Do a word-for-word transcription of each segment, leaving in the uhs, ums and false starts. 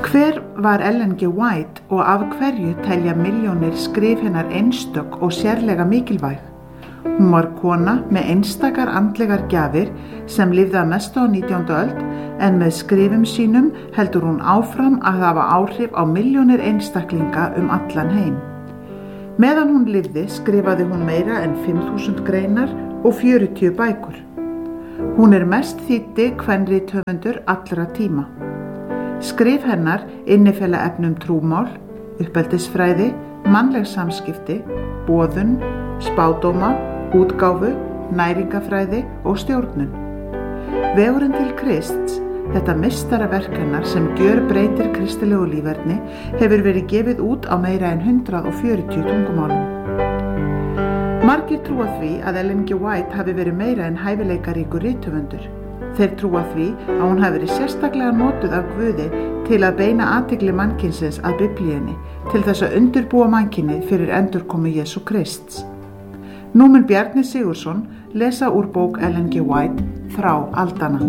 Hver var Ellen G. White og af hverju telja milljónir skrif hennar einstök og sérlega mikilvæg? Hún var kona með einstakar andlegar gjafir sem lifði að mestu á nítjándu öld en með skrifum sínum heldur hún áfram að hafa áhrif á milljónir einstaklinga um allan heim. Meðan hún lifði skrifaði hún meira en fimm þúsund greinar og fjörutíu bækur. Hún er mest þýddi kvenrithöfundur allra tíma. Skrif hennar innifela efnum trúmál, uppeldisfræði, mannleg samskipti, boðun, spádóma, útgáfu, næringafræði og stjórnun. Vegurinn til Krists, þetta meistaraverk hennar sem gjörbreytir kristilegu líferni, hefur verið gefið út á meira en hundrað og fjörutíu tungumálum. Margir trúa því að Ellen G. White hafi verið meira en hæfileikaríkur rithöfundur. Þeir trúa því að hún hafi verið sérstaklega notuð af Guði til að beina athygli mannkynsins að Biblíunni til þess að undirbúa mannkynið fyrir endurkomu Jesú Krists. Nú mun Bjarni Sigurðsson lesa úr bók Ellen G. White Þrá aldanna.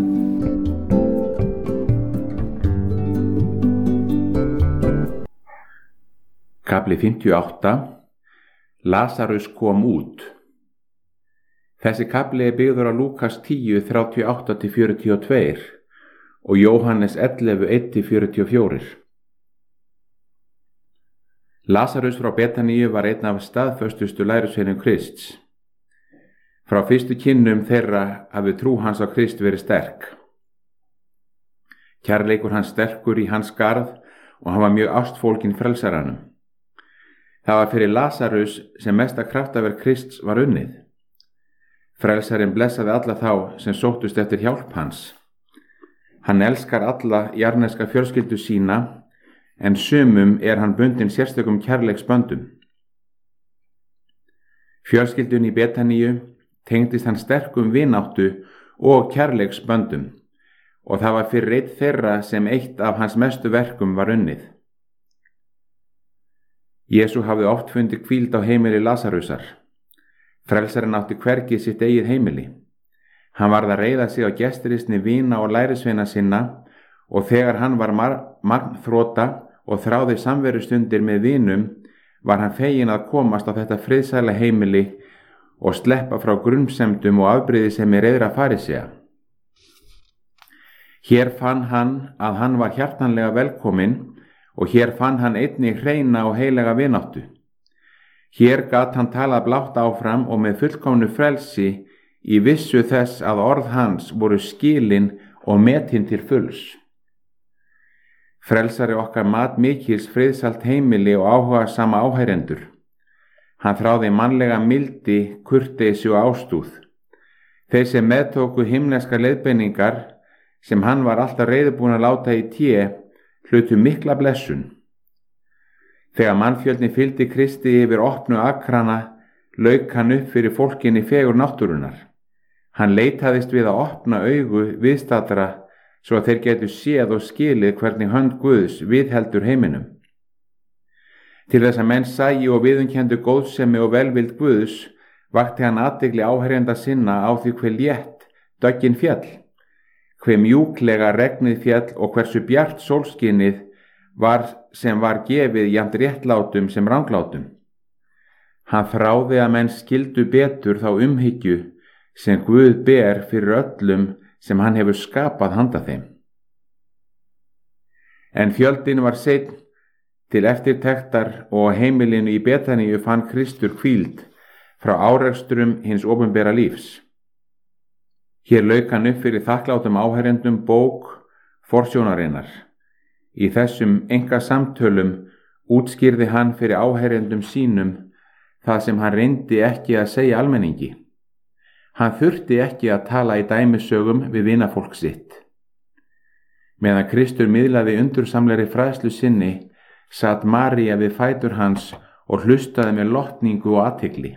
Kafli fimmtíu og átta. Lasarus kom út. Þessi kafli er byggður á Lúkas tíu, þrjátíu og átta til fjörutíu og tvö og Jóhannes ellefu, eitt til fjörutíu og fjögur. Lasarus frá Betaníu var einn af staðföstustu lærisveinum Krists. Frá fyrstu kynnum þeirra hafi trú hans á Krist verið sterk. Kærleikur hans sterkur í hans garð og hann var mjög ástfólginn frelsaranum. Það var fyrir Lasarus sem mesta kraftaverk Krists var unnið. Frelsarinn blessaði alla þá sem sóttust eftir hjálp hans. Hann elskar alla jarneska fjölskyldu sína, en sumum er hann bundinn sérstökum kærleiksböndum. Fjölskyldun í Betaníu tengdist hann sterkum vináttu og kærleiksböndum, og það var fyrir einn þeirra sem eitt af hans mestu verkum var unnið. Jesú hafði oft fundið hvíld á heimili Lasarusar. Frelsarinn átti hvergi sitt eigið heimili. Hann varð að reiða sig á gestiristni vina og lærisveina sinna og þegar hann var magnþrota og þráði samverustundir með vinum var hann feginn að komast á þetta friðsæla heimili og sleppa frá grunsemdum og afbrýðisemi reiðra farisea. Hér fann hann að hann var hjartanlega velkominn og hér fann hann einnig hreina og heilaga vináttu. Hér gat hann talað blátt áfram og með fullkomnu frelsi í vissu þess að orð hans voru skilin og metin til fulls. Frelsari okkar mat mikils friðsælt heimili og áhugasama áheyrendur. Hann þráði mannlega mildi, kurteisi og ástúð. Þeir sem meðtóku himneska leiðbeiningar sem hann var alltaf reiðubúinn að láta í té hlutu mikla blessun. Þegar mannfjöldin fylgdi Kristi yfir opnu akrana, lauk hann upp fyrir fólkinni fegur náttúrunar. Hann leitaðist við að opna augu viðstaddra svo að þeir getu séð og skilið hvernig hönd Guðs viðheldur heiminum. Til þess að menn sæju og viðurkenndu góðsemi og velvild Guðs, vakti hann athygli áheyrenda sinna á því hve létt döggin féll, hve mjúklega regnið féll og hversu bjart sólskinið var sem var gefið jafnt réttlátum sem ranglátum. Hann þráði að menn skildu betur þá umhyggju sem Guð ber fyrir öllum sem hann hefur skapað handa þeim. En fjöldin var seinn til eftirtektar og heimilinu í Betaníu fann Kristur hvíld frá árekstrum hins opinbera lífs. Hér lauk hann upp fyrir þakklátum áheyrendum bók forsjónarinnar. Í þessum enga samtölum útskýrði hann fyrir áheyrendum sínum það sem hann reyndi ekki að segja almenningi. Hann þurfti ekki að tala í dæmisögum við vinafólk sitt. Meðan Kristur miðlaði undursamlegri fræðslu sinni, sat María við fætur hans og hlustaði með lotningu og athygli.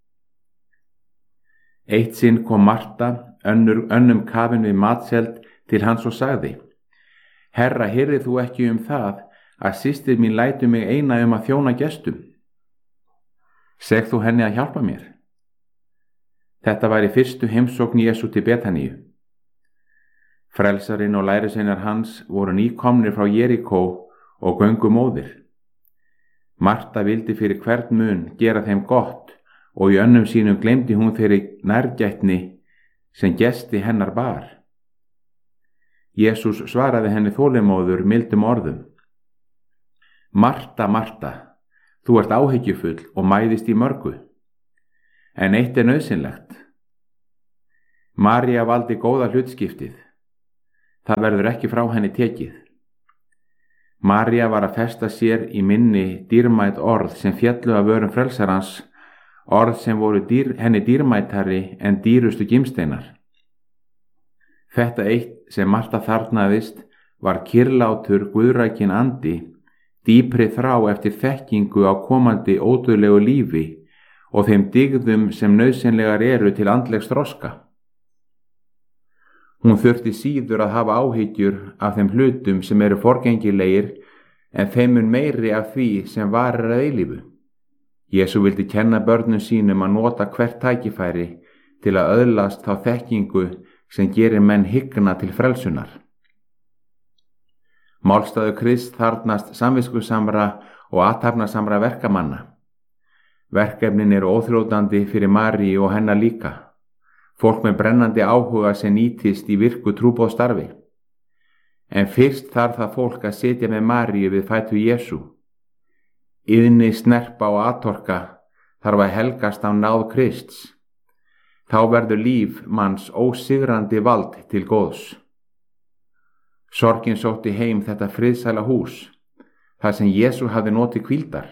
Eitt sinn kom Marta, önnur, önnum kafin við matseld, til hans og sagði: Herra, heyrðir þú ekki um það að systir mín lætur mig eina um að þjóna gestum? Seg þú henni að hjálpa mér? Þetta var í fyrstu heimsókn Jesú til Betaníu. Frelsarinn og lærisveinar hans voru nýkomnir frá Jerikó og göngumóðir. Marta vildi fyrir hvern mun gera þeim gott og í önnum sínum gleymdi hún þeirri nærgætni sem gesti hennar bar. Jesús svaraði henni þolinmóður mildum orðum. Marta, Marta, þú ert áhyggjufull og mæðist í mörgu, en eitt er nauðsynlegt. María valdi góða hlutskiptið. Það verður ekki frá henni tekið. María var að festa sér í minni dýrmæt orð sem féllu af vörum frelsarans, orð sem voru dýr, henni dýrmætari en dýrustu gimsteinar. Þetta eitt sem Marta þarfnaðist var kyrlátur guðrækin andi, dýpri þrá eftir þekkingu á komandi ódauðlegu lífi og þeim dygðum sem nauðsynlegar eru til andlegs þroska. Hún þurfti síður að hafa áhyggjur af þeim hlutum sem eru forgengilegir en þeim mun meiri af því sem varir að eilífu. Jesú vildi kenna börnum sínum að nota hvert tækifæri til að öðlast þá þekkingu sem gerir menn hyggna til frelsunar. Málstaður Krist þarfnast samviskusamra og athafnasamra verkamanna. Verkefnin eru óþrjótandi fyrir Maríu og hennar líka. Fólk með brennandi áhuga sem nýtist í virku trúboðstarfi. En fyrst þarf það fólk að sitja með Maríu við fætur Jesú. Iðni, snerpa og atorka þarf að helgast á náð Krists. Þá verður líf manns ósigrandi vald til góðs. Sorgin sótti heim þetta friðsæla hús, þar sem Jesú hafði notið hvíldar.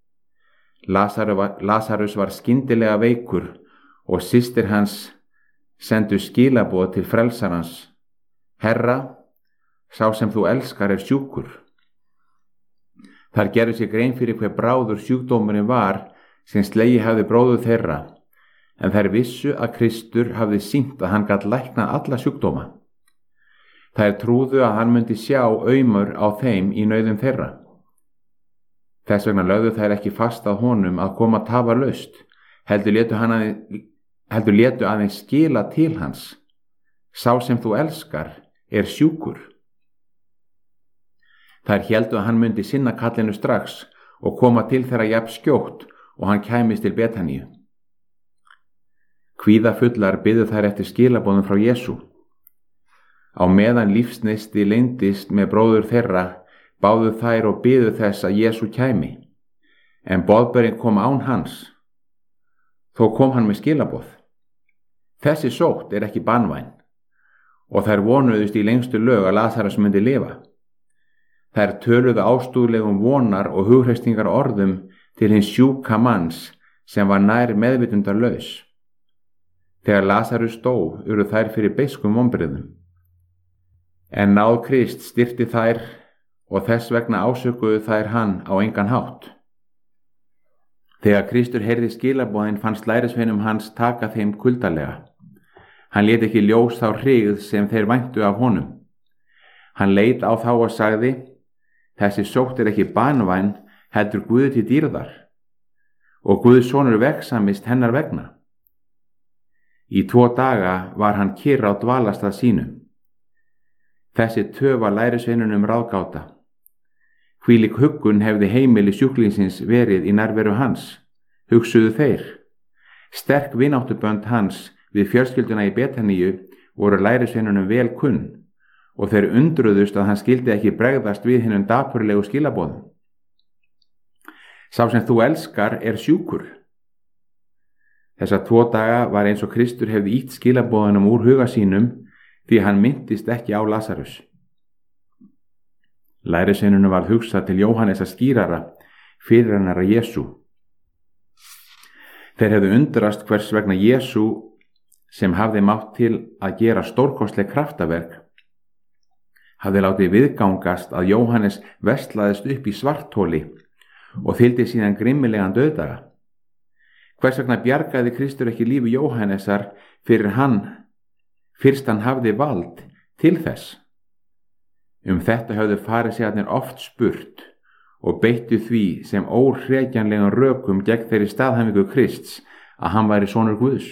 Lasarus var skyndilega veikur og systir hans sendu skilaboð til frelsarans. Herra, sá sem þú elskar er sjúkur. Þar gerðu sér grein fyrir hver bráður sjúkdómurinn var sem slegi hafði bróður þeirra, en þær vissu að Kristur hafði sýnt að hann gat læknað alla sjúkdóma. Þær trúðu að hann myndi sjá aumur á þeim í nauðum þeirra. Þess vegna lögðu þær ekki fast að honum að koma tafarlaust, heldur létu hann aðeins, heldur létu aðeins skila til hans. Sá sem þú elskar er sjúkur. Þær héldu að hann myndi sinna kallinu strax og koma til þeirra jafn skjótt og hann kæmist til Betaníu. Kvíðafullar biðu þær eftir skilaboðum frá Jesú. Á meðan lífsneisti leyndist með bróður þeirra, báðu þær og biðu þess að Jesú kæmi, en boðberinn kom án hans. Þó kom hann með skilaboð. Þessi sótt er ekki banvæn, og þær vonuðust í lengstu lög að Lasarus myndi lifa. Þær töluðu ástúðlegum vonar og hughreysingar orðum til hins sjúka manns sem var nær meðvitundarlaus. Þegar Lasarus dó, urðu þær fyrir beiskum vonbrigðum. En náð Krist styrkti þær og þess vegna ásökuðu þær hann á engan hátt. Þegar Kristur heyrði skilaboðin fannst lærisveinum hans taka þeim kuldalega. Hann lét ekki ljós þá hryggð sem þeir væntu af honum. Hann leit á þá og sagði, þessi sótt er ekki banvæn, heldur Guði til dýrðar, og Guðs sonur vegsamist hennar vegna. Í tvo daga var hann kyrr á dvalastað sínum. Þessi töf var lærisveinunum ráðgáta. Hvílík huggun hefði heimili sjúklingsins verið í nærveru hans, hugsuðu þeir. Sterk vináttubönd hans við fjölskylduna í Betaníu voru lærisveinunum vel kunn og þeir undruðust að hann skildi ekki bregðast við hinum dapurlegu skilaboðum. Sá sem þú elskar er sjúkur. Þessa tvo daga var eins og Kristur hefði ýtt skilaboðunum úr huga sínum því hann minntist ekki á Lasarus. Lærisveinunum var hugsað til Jóhannesar skírara, fyrirrennara Jesú. Þeir hefðu undrast hvers vegna Jesú, sem hafði mátt til að gera stórkostleg kraftaverk, hafði látið viðgangast að Jóhannes veslaðist upp í svartholi og þyldi síðan grimmilegan dauðdaga. Hvers vegna bjargaði Kristur ekki lífi Jóhannesar fyrir hann, fyrst hann hafði vald til þess? Um þetta höfðu farisæarnir oft spurt og beittu því sem óhrekjanlegum rökum gegn þeirri staðhæfingu Krists að hann væri sonur Guðs.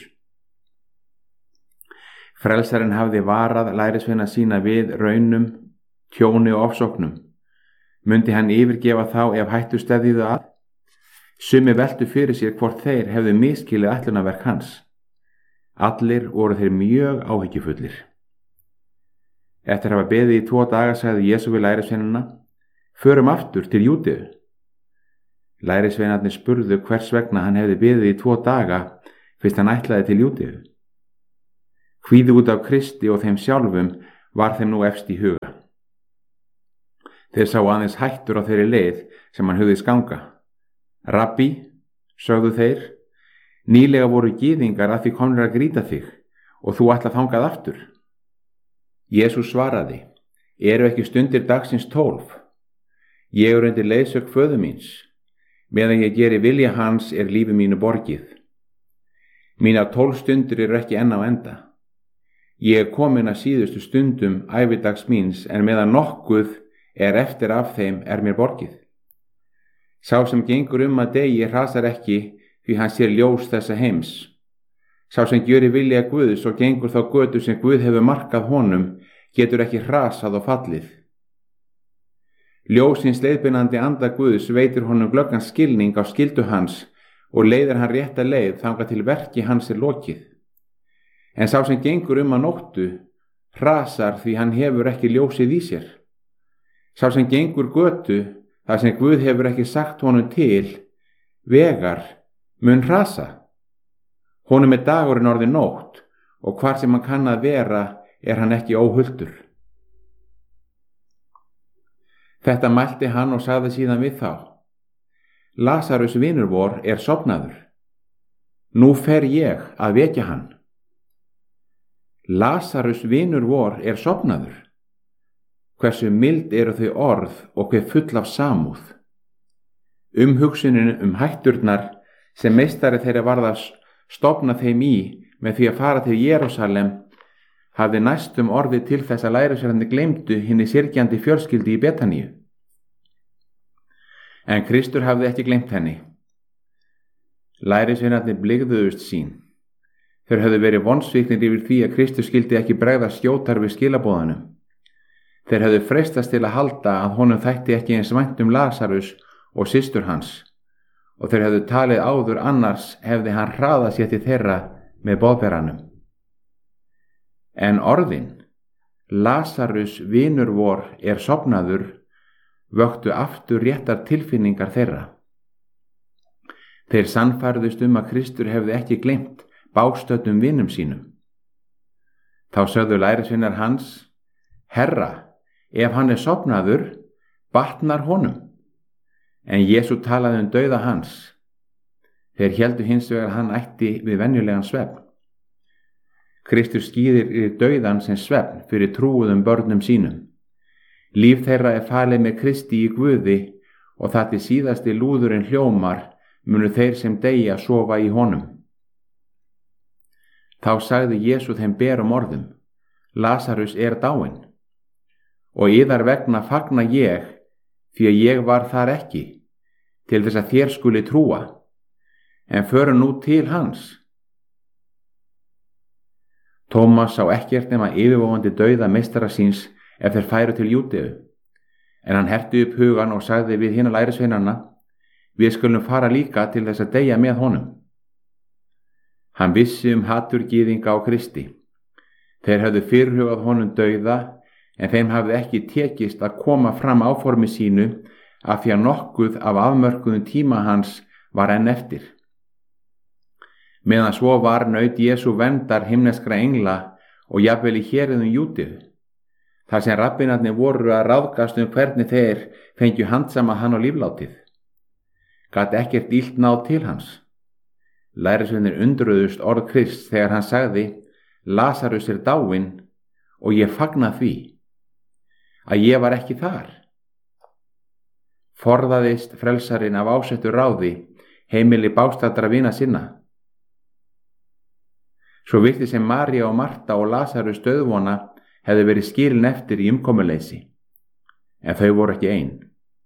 Frelsarinn hafði varað lærisveina sína við raunum, tjóni og ofsóknum. Mundi hann yfirgefa þá ef hættu steðjuðu að? Sumir veltu fyrir sér hvort þeir hefðu miskilið ætlunarverk hans. Allir voru þeir mjög áhyggjufullir. Eftir að hafa beðið í tvo daga sagði Jesú við lærisveinana: Förum aftur til Júdeu. Lærisveinarnir spurðu hvers vegna hann hefði beðið í tvo daga fyrst hann ætlaði til Júdeu. Kvíði út af Kristi og þeim sjálfum var þeim nú efst í huga. Þeir sá aðeins hættur á þeirri leið sem hann hugðist ganga. Rabbi, sögðu þeir, nýlega voru gyðingar að því komnir að grýta þig og þú ætla þangað aftur. Jesús svaraði: Eru ekki stundir dagsins tólf? Ég er undir leiðsögn föður míns. Meðan ég geri vilja hans er lífi mínu borgið. Mínar tólf stundir eru ekki enn á enda. Ég er komin að síðustu stundum ævidags míns en meðan nokkuð er eftir af þeim er mér borgið. Sá sem gengur um að degi hrasar ekki því hann sér ljós þessa heims. Sá sem gjöri vilja Guðs og gengur þá götu sem Guð hefur markað honum getur ekki hrasað og fallið. Ljósins leiðbeinandi anda Guðs veitir honum glöggan skilning á skyldu hans og leiðir hann rétta leið þangað til verki hans er lokið. En sá sem gengur um að nóttu hrasar því hann hefur ekki ljósið í sér. Sá sem gengur götu þar sem Guð hefur ekki sagt honum til vegar mun hrasa. Honum er dagurinn orðið nótt og hvar sem hann kann að vera er hann ekki óhultur. Þetta mælti hann og sagði síðan við þá: Lasarus vinur vor er sofnaður. Nú fer ég að vekja hann. Lasarus vinur vor er sofnaður. Hversu mild eru þau orð og hver full af samúð. Umhugsunin um hætturnar sem meistari þeirra varð að stofna þeim í með því að fara til Jerúsalem hafði næstum orðið til þess að lærisveinarnir gleymdu hinni syrgjandi fjölskyldu í Betaníu. En Kristur hafði ekki gleymt henni. Lærisveinarnir blygðuðust sín. Þeir höfðu verið vonsviknir yfir því að Kristur skyldi ekki bregða skjótar við skilaboðanum. Þeir höfðu freistast til að halda að honum þætti ekki eins vænt um Lasarus og systur hans og þeir höfðu talið áður annars hefði hann hraðað sér til þeirra með boðberanum. En orðin, Lasarus vinur vor er sofnaður, vöktu aftur réttar tilfinningar þeirra. Þeir sannfærðust um að Kristur hefði ekki gleymt bágstöddum vinum sínum. Þá sögðu lærisveinar hans: Herra, ef hann er sofnaður, batnar honum. En Jesú talaði um dauða hans. Þeir héldu hins vegar að hann ætti við venjulegan svefn. Kristur skýðir í dauðan sem svefn fyrir trúuðum börnum sínum. Líf þeirra er falið með Kristi í Guði og það til síðasti lúðurinn hljómar munu þeir sem deyja sofa í honum. Þá sagði Jesú þeim berum orðum: Lasarus er dáinn. Og yðar vegna fagna ég, því að ég var þar ekki, til þess að þér skuli trúa, en förum nú til hans. Tómas sá ekkert nema yfirvofandi dauða meistara síns ef þeir færu til Júdeu, en hann herti upp hugan og sagði við hina lærisveinana: Við skulum fara líka til þess að deyja með honum. Hann vissi um hatur gyðinga á Kristi. Þeir höfðu fyrirhugað honum dauða, en þeim hafði ekki tekist að koma fram áformi sínu af því að nokkuð af afmörkuðum tíma hans var enn eftir. Meðan svo var naut Jesú verndar himneskra engla og jafnvel í héruðum Júdeu, þar sem rabbinarnir voru að ráðgast um hvernig þeir fengju handsama hann á líflátið. Gat ekkert illt náð til hans. Lærisveinir undruðust orð Krists þegar hann sagði: Lasarus er dáinn og ég fagna því að ég var ekki þar. Forðaðist frelsarinn af ásettu ráði heimili bágstaddra vina sinna. Svo virti sem María og Marta og Lasarus dauðvona hefði verið skilin eftir í umkomuleysi, en þau voru ekki ein.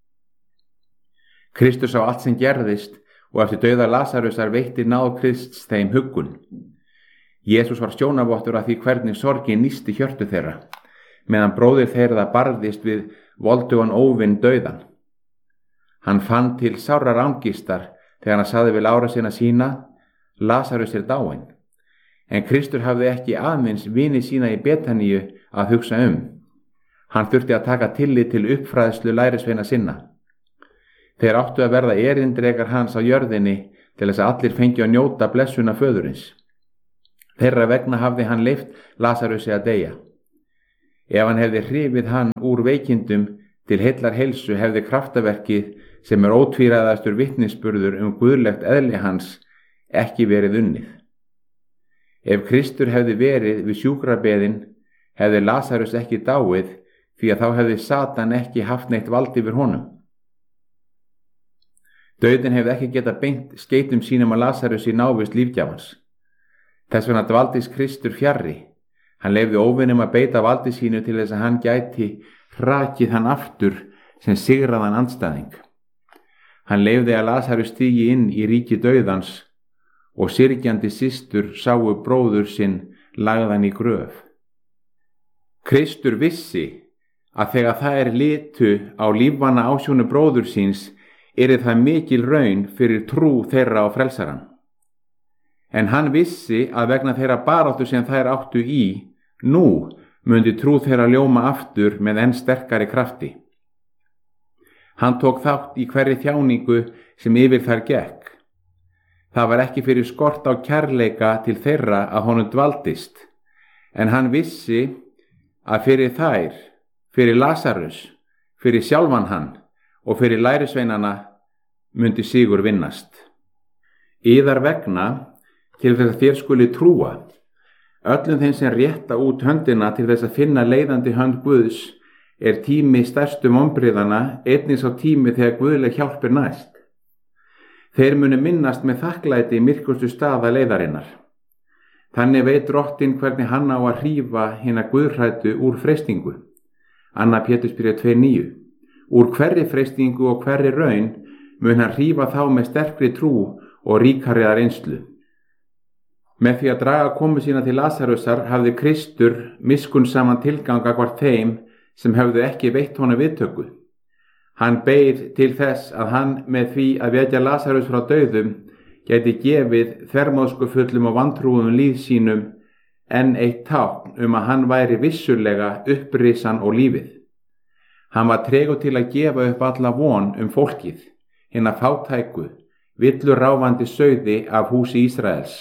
Kristus sá allt sem gerðist og eftir dauða Lasarusar veitti náð Krists þeim huggun. Jesús var sjónavottur af því hvernig sorgin nísti hjörtu þeirra. meðan bróðir þeirra barðist við voldugan óvinn dauðan. Hann fann til sárrar angistar þegar hann sagði við lárasina sína: Lasarus er dáinn. En Kristur hafði ekki aðeins vini sína í Betaníu að hugsa um. Hann þurfti að taka tillit til uppfræðslu lærisveina sinna. Þeir áttu að verða erindrekar hans á jörðinni til þess að allir fengju að njóta blessuna föðurins. Þeirra vegna hafði hann leyft Lasarusi að deyja. Ef hann hefði hrifið hann úr veikindum til heillar heilsu, hefði kraftaverkið, sem er ótvíræðastur vitnisburður um guðlegt eðli hans, ekki verið unnið. Ef Kristur hefði verið við sjúkrabeðin, hefði Lasarus ekki dáið, því að þá hefði Satan ekki haft neitt vald yfir honum. Dauðinn hefði ekki getað beint skeytum sínum að Lasarus í návist lífgjafans. Þess vegna dvaldist Kristur fjarri. Hann leyfði óvinum að beita valdi sínu til þess að hann gæti hrakið hann aftur sem sigraðan andstæðing. Hann leyfði að Lasarus stigi inn í ríki dauðans og syrgjandi systur sáu bróður sinn lagðan í gröf. Kristur vissi að þegar þær litu á lífvana ásjónu bróður síns, yrði það mikil raun fyrir trú þeirra á frelsaran. En hann vissi að vegna þeirra baráttu sem þær áttu í, nú mundi trú þeirra ljóma aftur með enn sterkari krafti. Hann tók þátt í hverri þjáningu sem yfir þær gekk. Það var ekki fyrir skort á kærleika til þeirra að honum dvaldist, en hann vissi að fyrir þær, fyrir Lasarus, fyrir sjálfan hann og fyrir lærisveinana mundi sigur vinnast. Yðar vegna, til þess að þér skuli trúa, öllum þeim sem rétta út höndina til þess að finna leiðandi hönd Guðs, er tími stærstu vonbrigðanna einnig sá tími þegar guðleg hjálp er næst. Þeir munu minnast með þakklæti í myrkustu staða leiðarinnar. Þannig veit drottinn hvernig hann á að hrífa hina guðhræddu úr freistingu. Anna Pétursbyrja tvö níu. Úr hverri freistingu og hverri raun mun hann hrífa þá með sterkri trú og ríkariða reynslu. Með því að draga komu sína til Lasarusar hafði Kristur miskunnsaman tilgang gagnvart þeim sem hefðu ekki veitt honum viðtöku. Hann beið til þess að hann með því að vekja Lasarus frá dauðum gæti gefið þvermóðskufullum og vantrúum líð sínum enn eitt tákn um að hann væri vissulega upprisan og lífið. Hann var tregur til að gefa upp alla von um fólkið, hina fátæku, villur ráfandi sauði af húsi Ísraels.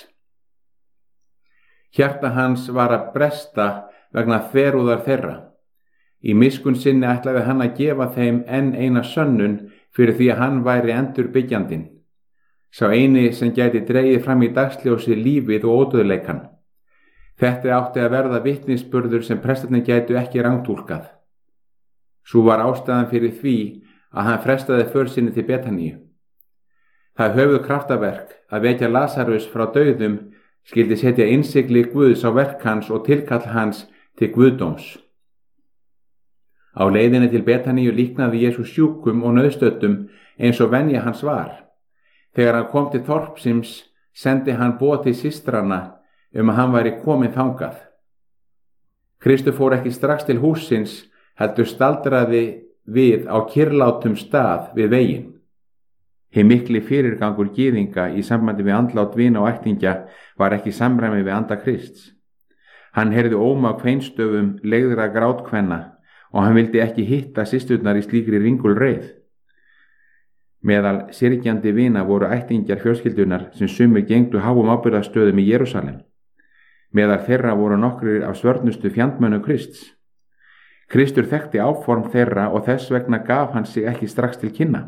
Hjarta hans var að bresta vegna þverúðar þeirra. Í miskunn sinni ætlaði hann að gefa þeim enn eina sönnun fyrir því að hann væri endurbyggjandinn. Sá eini sem gæti dregið fram í dagsljósi lífið og ódauðleikann. Þetta átti að verða vitnisburður sem prestarnir gætu ekki rangtúlkað. Sú var ástæðan fyrir því að hann frestaði för sinni til Betaníu. Það höfuð kraftaverk að vekja Lasarus frá dauðum skildi setja innsigli Guðs á verk hans og tilkall hans til guðdóms. Á leiðinni til Betaníu líknaði Jesús sjúkum og nauðstöddum eins og venja hans var. Þegar hann kom til þorpsins sendi hann boð til systrana um að hann væri kominn þangað. Kristur fór ekki strax til hússins, heldur staldraði við á kyrrlátum stað við veginn. Hinn mikli fyrirgangur gyðinga í sambandi við andlát vina og ættingja var ekki samræmi við anda Krists. Hann heyrði óma á kveinstöfum legðra grátkvenna og hann vildi ekki hitta systurnar í slíkri ringulreið. Meðal syrgjandi vina voru ættingjar fjölskyldunar sem sumir gengdu háum ábyrgðarstöðum í Jerúsalem. Meðal þeirra voru nokkrir af svörnustu fjandmönnum Krists. Kristur þekkti áform þeirra og þess vegna gaf hann sig ekki strax til kynna.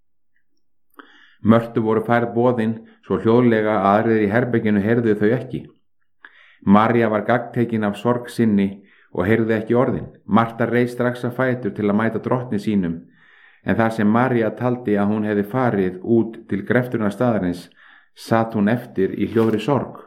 Mörtu voru færð boðin svo hljóðlega að aðrir í herberginu heyrðu þau ekki. María var gagntekin af sorg sinni og heyrði ekki orðin. Marta reis strax að fætur til að mæta drottni sínum, en þar sem María taldi að hún hefði farið út til grefturnar staðarins, satt hún eftir í hljóðri sorg.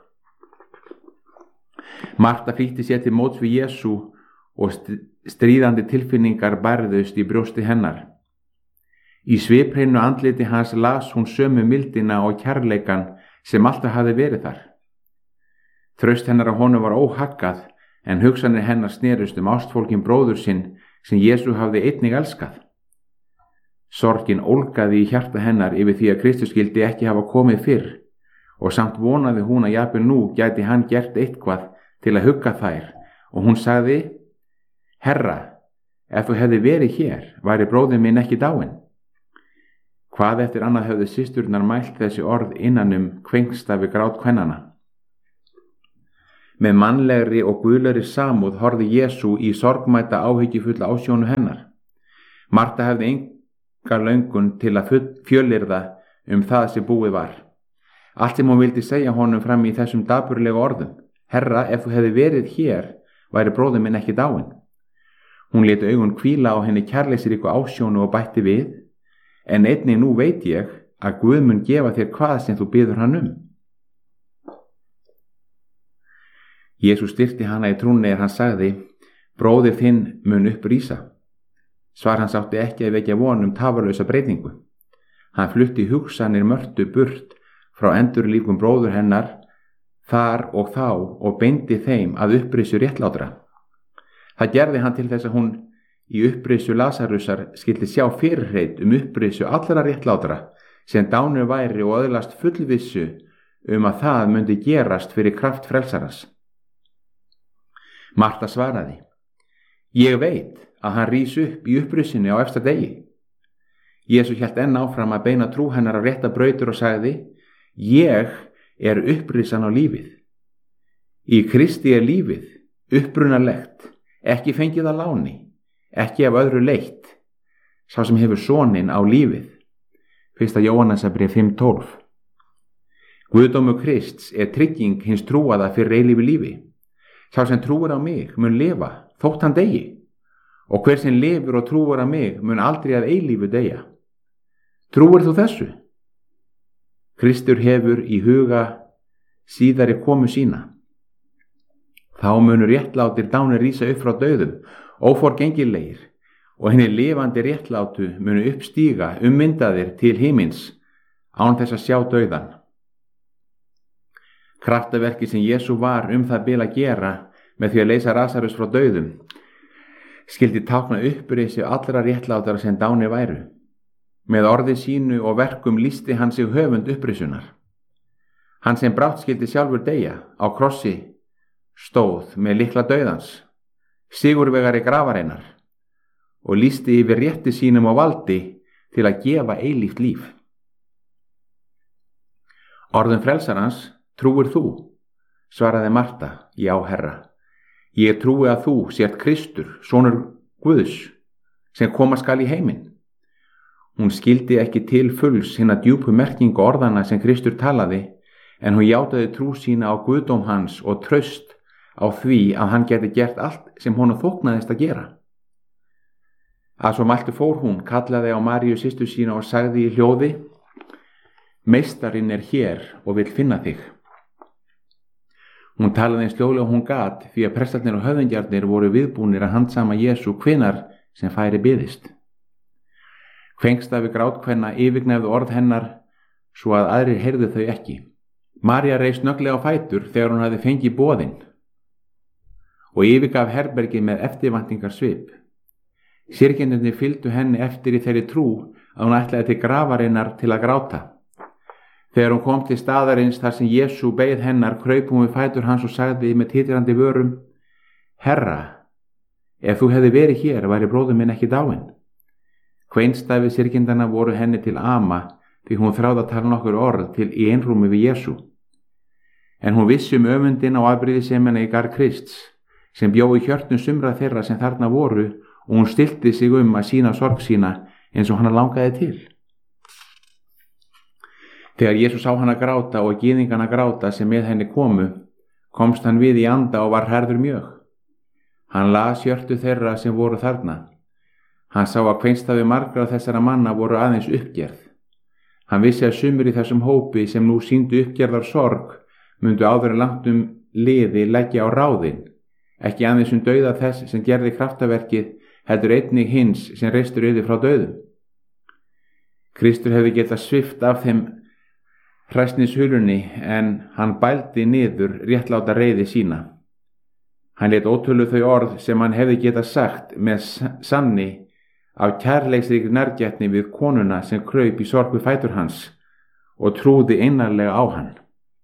Marta flýtti sér til móts við Jesú og stríðandi tilfinningar bærðust í brjósti hennar. Í sviphreinu andliti hans las hún sömu mildina og kærleikan sem alltaf hafði verið þar. Traust hennar á honum var óhaggað en hugsanir hennar snerust um ástfólkin bróður sinn sem Jesú hafði einnig elskað. Sorgin ólgaði í hjarta hennar yfir því að Kristus skyldi ekki hafa komið fyrr og samt vonaði hún að jafnvel nú gæti hann gert eitthvað til að hugga þær og hún sagði: Herra, ef þú hefði verið hér, væri bróðir minn ekki dáinn. Hvað eftir annað höfðu systurnar mælt þessi orð innan um kvengsta við grát kvennana. Með mannlegri og guðlegri samúð horfði Jesú í sorgmæta áhyggjufulla ásjónu hennar. Marta hefði enga löngun til að fjölyrða um það sem búið var. Allt sem hún vildi segja honum fram í þessum dapurlega orðum: Herra, ef þú hefði verið hér, væri bróðir minn ekki dáinn. Hún lét augun hvíla á henni kærleiksríku ásjónu og bætti við: En einnig nú veit ég að Guð mun gefa þér hvað sem þú biður hann um. Jesús styrkti hana í trúnni er hann sagði: Bróðir þinn mun upprísa. Svar hans átti ekki að vekja von um tafarlausa breytingu. Hann flutti hugsanir Mörtu burt frá endurlífum bróður hennar þar og þá og beindi þeim að upprísu réttlátra. Það gerði hann til þess að hún í upprísu Lasarusar skyldi sjá fyrirheit um upprísu allra réttlátra sem dánur væri og öðlast fullvissu um að það myndi gerast fyrir kraft frelsarans. Marta svaraði: Ég veit að hann rís upp í upprisinu á efsta degi. Jesús hélt enn áfram að beina trú hennar á rétta brautir og sagði: Ég er upprisan á lífið. Í Kristi er lífið upprunalegt, ekki fengið að láni, ekki af öðru leitt. Sá sem hefur soninn á lífið. Fyrsta Jóhannesarbréf fimm tólf. Guðdómur Krists er trygging hins trúaða fyrir eilífu lífi. Sá sem trúir á mig mun lifa þótt hann deyi, og hver sem lifir og trúir á mig mun aldrei að eilífu deyja. Trúir þú þessu? Kristur hefur í huga síðari komu sína. Þá munur réttlátir dánir rísa upp frá dauðum, óforgengilegir, og henni lifandi réttlátu munu uppstíga ummyndaðir til himins án þess að sjá dauðan. Kraftaverki sem Jesú var um það bil að gera með því að leysa Lasarus frá dauðum skyldi tákna upprisi allra réttlátara sem dánir væru. Með orði sínu og verkum lýsti hann sig höfund upprisunar. Hann sem brátt skyldi sjálfur deyja á krossi stóð með lykla dauðans, sigurvegari grafarinnar, og lýsti yfir rétti sínum og valdi til að gefa eilíft líf. Orðum frelsarans: Trúir þú? Svaraði Marta: Já, Herra. Ég trúi að þú sért Kristur, sonur Guðs, sem koma skal í heiminn. Hún skildi ekki til fulls hinna djúpu merkingu orðana sem Kristur talaði, en hún játaði trú sína á guðdóm hans og traust á því að hann geti gert allt sem honum þóknaðist að gera. Að svo mæltu fór hún, kallaði á Maríu systur sína og sagði í hljóði: Meistarinn er hér og vill finna þig. Hún talaði eins hljóðlega og hún gat, því að prestarnir og höfðingjarnir voru viðbúnir að handsama Jesú hvenær sem færi byðist. Kvengstafi grátkvenna yfirgnæfðu orð hennar svo að aðrir heyrðu þau ekki. María reis snögglega á fætur þegar hún hafði fengið boðin og yfirgaf herbergið með eftirvæntingar svip. Syrgjendurnir fylgdu henni eftir í þeirri trú að hún ætlaði til grafarinnar til að gráta. Þegar hún kom til staðarins þar sem Jesú beið hennar, kraup hún við fætur hans og sagði með titrandi vörum: Herra, ef þú hefði verið hér, væri bróðir minn ekki dáinn. Kveinstæfi syrgjendana voru henni til ama því hún þráði að tala nokkur orð til í einrúmi við Jesú. En hún vissi um öfundin og afbrýðisemina í garð Krists, sem bjó í hjörtum sumra þeirra sem þarna voru, og hún stilti sig um að sýna sorg sína eins og hana langaði til. Þegar Jesú sá hana gráta og gyðingana gráta sem með henni komu, komst hann við í anda og var hrærður mjög. Hann las hjörtu þeirra sem voru þarna. Hann sá að kveinstafi margra þessara manna voru aðeins uppgerð. Hann vissi að sumir í þessum hópi sem nú sýndu uppgerðar sorg myndu áður en langt um liði leggja á ráðin, ekki aðeins um dauða þess sem gerði kraftaverkið, heldur einnig hins sem reistur yfir frá dauðum. Kristur hefði getað svift af þeim hræsnishulunni, en hann bældi niður réttláta reiði sína. Hann lét ótölu þau orð sem hann hefði getað sagt með sanni af kærleiksríkri nærgætni við konuna sem kraup í sorg við fætur hans og trúði einarlega á hann.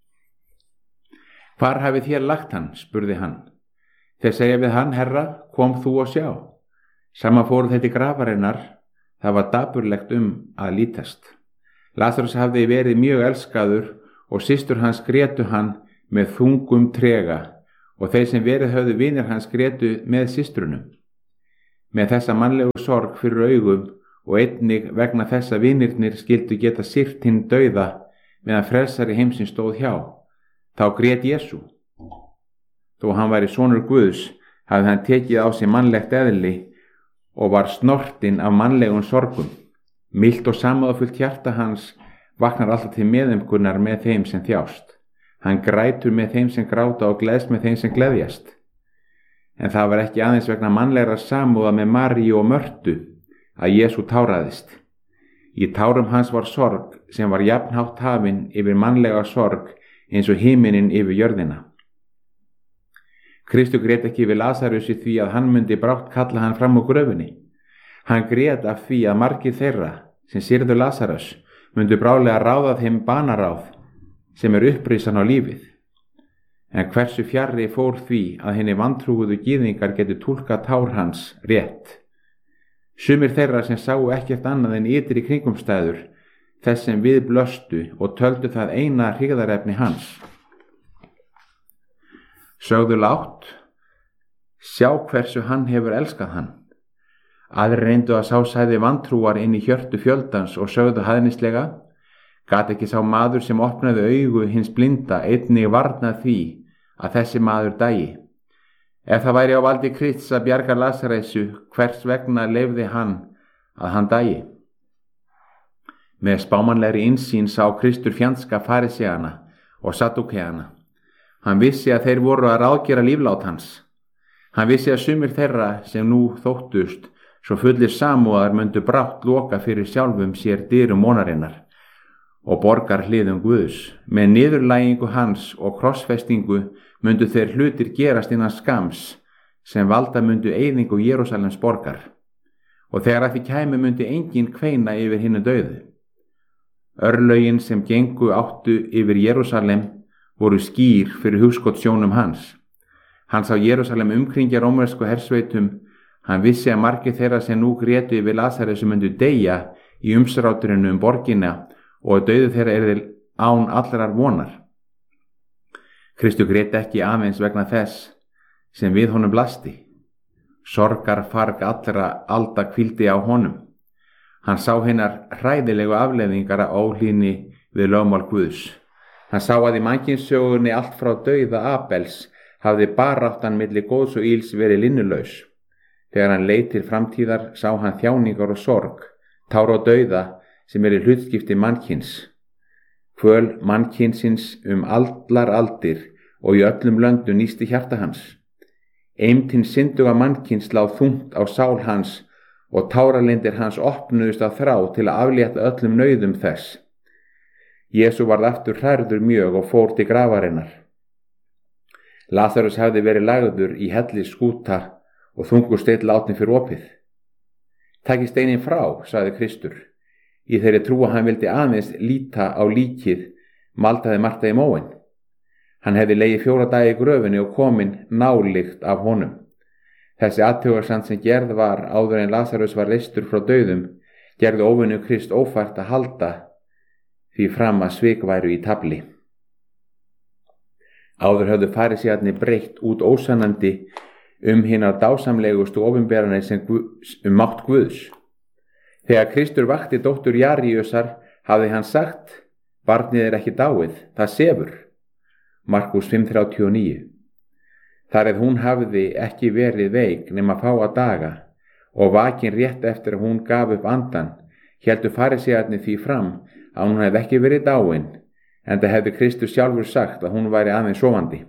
Hvar hafið þér lagt hann, spurði hann. Þeir segja við hann, Herra, kom þú og sjá. Saman fóru þeir til grafarinnar, það var dapurlegt um að lítast. Lazarus hafði verið mjög elskaður og systur hans grétu hann með þungum trega og þeir sem verið höfðu vinir hans grétu með systrunum. Með þessa mannlegu sorg fyrir augum og einnig vegna þess að vinirnir skildu geta sýrt hinn dauða meðan frelsari heimsins stóð hjá, þá grét Jesú. Þó hann væri sonur Guðs, hafði hann tekið á sig mannlegt eðli og var snortinn af mannlegum sorgum. Milt og samúðarfullt hjarta hans vaknar alltaf til meðumkunnar með þeim sem þjást. Hann grætur með þeim sem gráta og gleðst með þeim sem gleðjast. En það var ekki aðeins vegna mannlegra samúða með Maríu og Mörtu að Jesú táraðist. Í tárum hans var sorg sem var jafnhátt hafin yfir mannlega sorg eins og himinin yfir jörðina. Kristur grét ekki við Lazarus í því að hann myndi brátt kalla hann fram úr gröfinni. Hann grét af því að margir þeirra sem syrðu Lazarus myndu brálega ráða þeim banaráð sem er upprisan á lífið. En hversu fjarri fór því að henni vantrúuðu gyðingar getur túlkað tár hans rétt. Sumir þeirra sem sáu ekkert annað en ytri kringumstæður þess sem við blöstu og töldu það eina hryggðarefni hans. Sögðu lágt, sjá hversu hann hefur elskað hann. Aðrir reyndu að sá sæði vantrúar inn í hjörtu fjöldans og sögðu hæðnislega, gat ekki sá maður sem opnaði augu hins blinda einnig varnað því að þessi maður dæi. Ef það væri á valdi Krists að bjarga Lasaresu, hvers vegna leyfði hann að hann dæi? Með spámanlegri innsýn sá Kristur fjandska fariseana og sadúkeana. Hann vissi að þeir voru að ráðgera líflát hans. Hann vissi að sumir þeirra sem nú þóttust svo fullir samúðar myndu brátt loka fyrir sjálfum sér dyrum vonarinnar og borgar hliðum Guðs. Með niðurlægingu hans og krossfestingu myndu þeir hlutir gerast innan skams sem valda myndu eyðingu Jerúsalems borgar og þegar að því kæmi myndi engin kveina yfir hinnu dauðu. Örlögin sem gengu áttu yfir Jerúsalem voru skýr fyrir hugskotssjónum hans. Hann sá Jerúsalem umkringja rómversku hersveitum. Hann vissi að margir þeirra sem nú grétu yfir Lasaresu myndu deyja í umsráturinu um borgina og dauðu þeirra yrði án allrar vonar. Kristur grét ekki aðeins vegna þess sem við honum blasti. Sorgarfarg allra alda hvíldi á honum. Hann sá hinnar hræðilegu afleiðingar á óhlýðni við lögmál Guðs. Hann sá að í mannkynssögunni allt frá dauða Abels hafði baráttan milli góðs og íls verið linnulaus. Þegar hann leit til framtíðar sá hann þjáningar og sorg, tár og dauða sem er í hlutskipti mannkyns. Kvöl mannkynsins um allar aldir og í öllum löndum nísti hjarta hans. Eymtinn synduga mannkyns lá þungt á sál hans og táralindir hans opnuðust á þrá til að aflétta öllum nauðum þess. Jesú varð aftur hrærður mjög og fór til grafarinnar. Lazarus hafði verið lagður í hellis skúta og þungur steinn látinn fyrir opið. Takið steininn frá, sagði Kristur. Í þeirri trú að hann vildi aðeins líta á líkið, maldaði Marta í móinn. Hann hefði legið fjóra dagi í gröfinni og kominn nálykt af honum. Þessi athugasemd sem gerð var áður en Lazarus var reistur frá dauðum, gerði óvinnu Krist ófært að halda því fram að svik væru í tafli. Áður höfðu farisæarnir breytt út ósannandi um hinar dásamlegustu opinberanir sem um mátt Guðs. Þegar Kristur vakti dóttur Jaríusar hafði hann sagt, barnið er ekki dáið, það sefur. Markús fimm þrjátíu og níu. Þar eð hún hafði ekki verið veik nema fáa daga og vakin rétt eftir að hún gaf upp andan, héldu farisæarnir því fram að hún hefði ekki verið dáin, enda hefði Kristur sjálfur sagt að hún væri aðeins sofandi.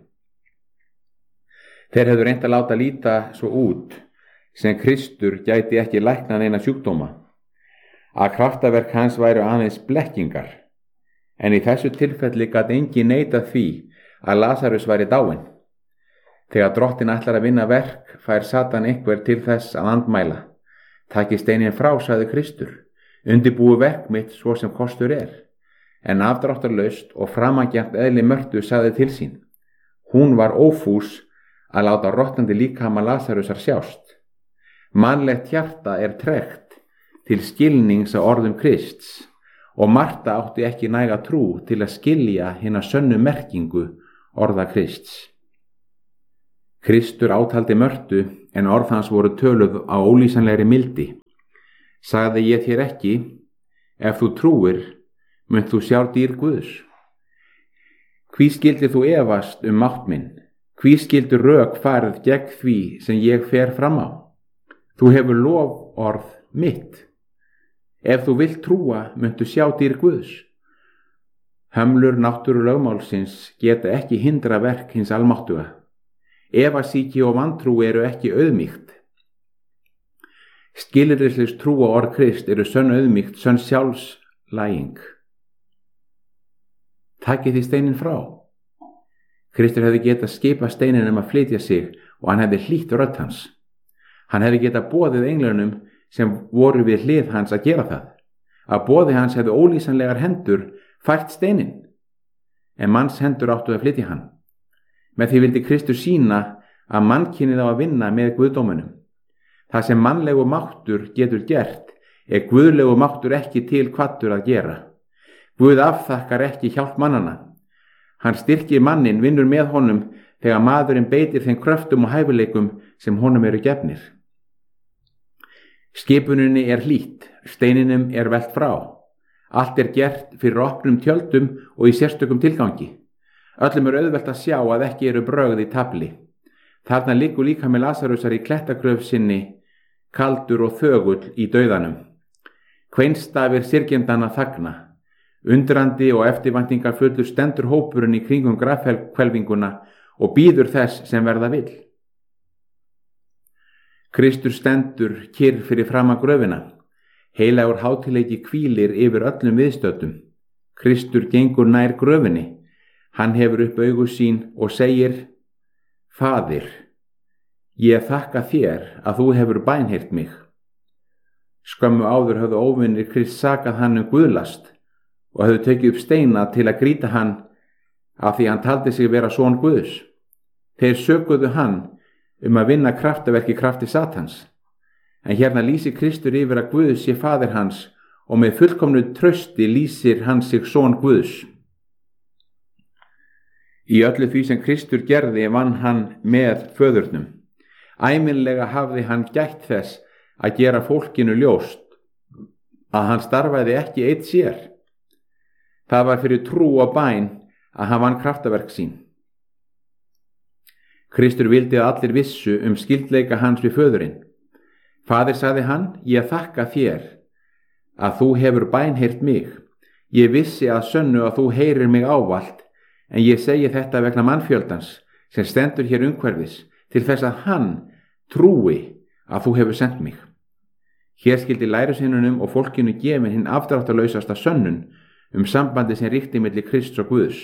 Þeir hefðu reynt að láta líta svo út sem Kristur gæti ekki læknað neina sjúkdóma, að kraftaverk hans væru aðeins blekkingar, en í þessu tilfelli gat enginn neitað því að Lazarus væri dáinn. Þegar drottin ætlar að vinna verk, fær Satan einhver til þess að andmæla. Takið steininn frá, sagði Kristur, undirbúi verk mitt svo sem kostur er. En afdráttarlaust og framangjarnt eðli Mörtu sagði til sín. Hún var ófús að láta rotnandi líkama Lasarusar sjást. Mannlegt hjarta er tregt til skilnings á orðum Krists og Marta átti ekki næga trú til að skilja hina sönnu merkingu orða Krists. Kristur átaldi Mörtu en orð hans voru töluð á ólýsanlegri mildi. Sagði ég þér ekki, ef þú trúir, munt þú sjá dýr Guðs. Hví skildi þú efast um mátt minn? Hví skildi rök farið gegn því sem ég fer fram á? Þú hefur loforð mitt. Ef þú vilt trúa, muntu sjá dýr Guðs. Hömlur náttúru lögmálsins geta ekki hindra verk hins almáttuga. Efasíki og vantrú eru ekki auðmýkt. Skilyrðislaus trú á orð Krist eru sönn auðmýkt, sönn sjálfslæging. Takið því steininn frá. Kristur hefði getað skipað steininn um að flytja sig og hann hefði hlýtt rödd hans. Hann hefði getað boðið englunum sem voru við hlið hans að gera það. Að boði hans hefði ólýsanlegar hendur fært steininn, en manns hendur áttu að flytja hann. Með því vildi Kristur sýna að mannkynið á að vinna með guðdómunum. Það sem mannlegu máttur getur gert er guðlegu máttur ekki til kvaddur að gera. Guð afþakkar ekki hjálp mannana. Hann styrkir mannin, vinnur með honum þegar maðurinn beitir þeim kröftum og hæfileikum sem honum eru gefnir. Skipuninni er hlýtt, steininum er velt frá. Allt er gert fyrir opnum tjöldum og í sérstökum tilgangi. Öllum er auðvelt að sjá að ekki eru brögð í tafli. Þarna liggur líkami Lasarusar í klettagröf sinni, kaldur og þögull í dauðanum. Kveinstafir syrgjendana þagna. Undrandi og eftirvæntingar fullur stendur hópurinn í kringum grafhvelfinguna og bíður þess sem verða vill. Kristur stendur kyrr fyrir framan gröfina. Heilagur hátileiki hvílir yfir öllum viðstöddum. Kristur gengur nær gröfinni. Hann hefur upp augu sín og segir, Faðir, ég þakka þér að þú hefur bænheyrt mig. Skömmu áður höfðu óvinir Krist sakað hann um guðlast og höfðu tekið upp steina til að grýta hann af því hann taldi sig vera son Guðs. Þeir sökuðu hann um að vinna kraftaverk í krafti Satans. En hérna lýsir Kristur yfir að Guð sé faðir hans og með fullkomnu trausti lýsir hann sig son Guðs. Í öllu því sem Kristur gerði vann hann með föðurnum. Æminlega hafði hann gætt þess að gera fólkinu ljóst að hann starfaði ekki einn sér. Það var fyrir trú og bæn að hann vann kraftaverk sín. Kristur vildi að allir vissu um skyldleika hans við föðurinn. Faðir, sagði hann, ég þakka þér að þú hefur bænheyrt mig. Ég vissi að sönnu að þú heyrir mig ávallt, en ég segi þetta vegna mannfjöldans sem stendur hér umhverfis til þess að hann trúi að þú hefur sendt mig. Hér skildi lærisveinunum og fólkinu gefin hinn afdráttarlausasta sönnun um sambandi sem ríkti milli Krists og Guðs.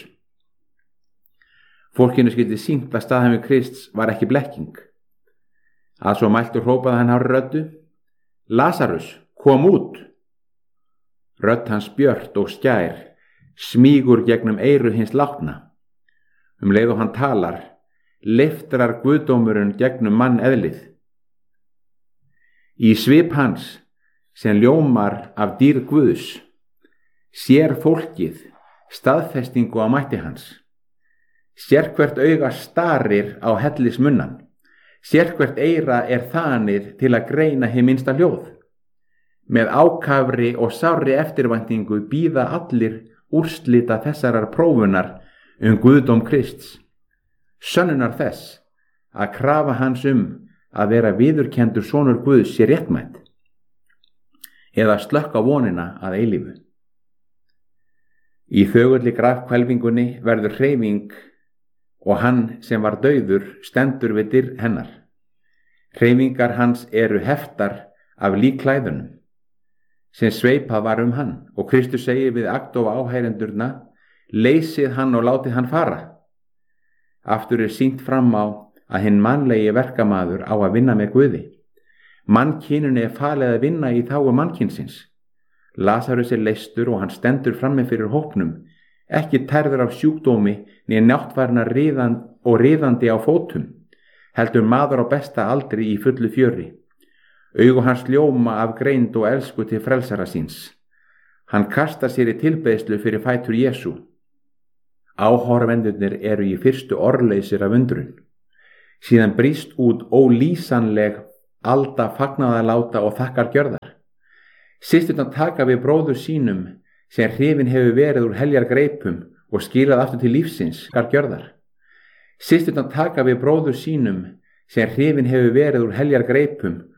Fólkinu skildi sýnt að staðhæfi Krists var ekki blekking. Að svo mæltu hrópaði hann hárri röddu, Lasarus, kom út! Rödd hans björt og skær smígur gegnum eyru hins látna. Um leið og hann talar, leiftrar guðdómurinn gegnum mann eðlið. Í svip hans, sem ljómar af dýrð Guðs, sér fólkið staðfestingu á mætti hans. Sérhvert auga starir á hellismunnan. Sérhvert eyra er þanið til að greina hið minnsta hljóð. Með ákafri og sárri eftirvæntingu bíða allir úrslita þessarar prófunar um guðdóm Krists. Sönnunar þess að krafa hans um að vera viðurkenndur sonur Guðs sé réttmætt eða slökka vonina að eilífu. Í þögulli grafhvelfingunni verður hreyfing og hann sem var dauður stendur við dyr hennar. Hreyfingar hans eru heftar af líkklæðunum sem sveipað var um hann og Kristus segir við agndofa áheyrendurna, leysið hann og látið hann fara. Aftur er sýnt fram á að hinn mannlegi verkamaður á að vinna með Guði. Mannkyninu er falið að vinna í þágu mannkynsins. Lasarus er leystur og hann stendur frammi fyrir hópnum, ekki tærður af sjúkdómi né náttvarna riðan og riðandi á fótum, heldur maður á besta aldri í fullu fjöri. Augu hans ljóma af greind og elsku til frelsara síns. Hann kastar sér í tilbeiðslu fyrir fætur Jesú. Áhorfendurnir eru í fyrstu orðleysir af undrun. Síðan brýst út ólýsanleg alda fagnaðaláta og þakkar gjörðar. Systurnar taka við bróður sínum sem hrifinn hefur verið úr heljar greipum og skilað aftur til lífsins, þakkar gjörðar. Systurnar taka við bróður sínum sem hrifinn hefur verið úr heljar greipum